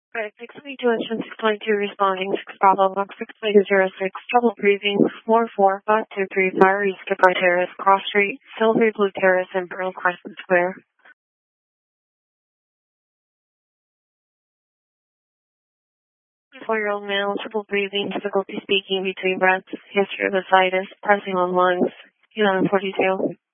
Right, 622 Ocean 622 responding, 6 Bravo, box 6206, trouble breathing, floor 4, 523, Fire East Skipper Terrace, Cross Street, Silver Blue Terrace, and Pearl Crescent Square. 4-year-old male, trouble breathing, difficulty speaking between breaths, history of ascites, pressing on lungs, 1142.